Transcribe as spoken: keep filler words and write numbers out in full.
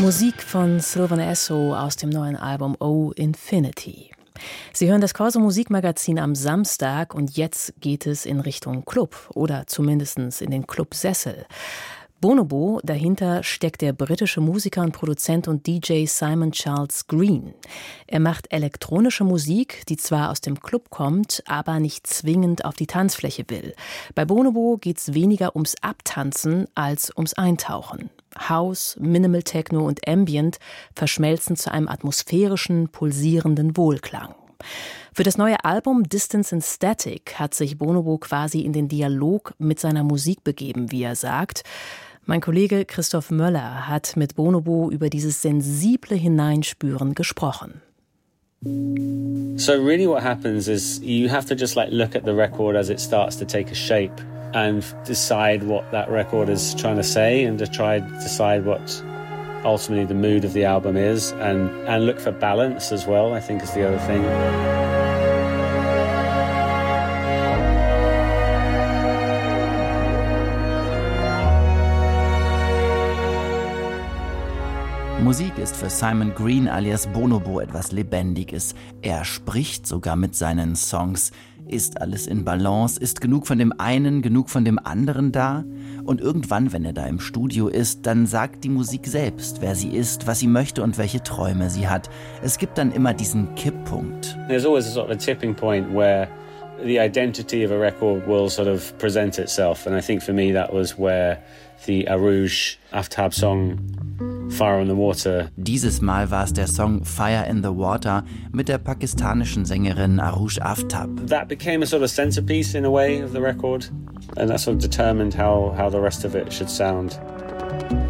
Musik von Sylvan Esso aus dem neuen Album Oh Infinity. Sie hören das Corso Musikmagazin am Samstag und jetzt geht es in Richtung Club oder zumindest in den Clubsessel. Bonobo, dahinter steckt der britische Musiker und Produzent und D J Simon Charles Green. Er macht elektronische Musik, die zwar aus dem Club kommt, aber nicht zwingend auf die Tanzfläche will. Bei Bonobo geht's weniger ums Abtanzen als ums Eintauchen. House, Minimal Techno und Ambient verschmelzen zu einem atmosphärischen, pulsierenden Wohlklang. Für das neue Album Distance and Static hat sich Bonobo quasi in den Dialog mit seiner Musik begeben, wie er sagt. Mein Kollege Christoph Möller hat mit Bonobo über dieses sensible Hineinspüren gesprochen. So really what happens is you have to just like look at the record as it starts to take a shape and decide what that record is trying to say and to try to decide what ultimately the mood of the album is and, and look for balance as well, I think is the other thing. Musik ist für Simon Green alias Bonobo etwas Lebendiges. Er spricht sogar mit seinen Songs. Ist alles in Balance? Ist genug von dem einen, genug von dem anderen da? Und irgendwann, wenn er da im Studio ist, dann sagt die Musik selbst, wer sie ist, was sie möchte und welche Träume sie hat. Es gibt dann immer diesen Kipppunkt. There's always a sort of a tipping point where the identity of a record will sort of present itself. And I think for me that was where the Arooj Aftab song Fire on the Water. Dieses Mal war es der Song Fire in the Water mit der pakistanischen Sängerin Arooj Aftab. That became a sort of centerpiece in a way of the record, and that sort of determined how, how the rest of it should sound.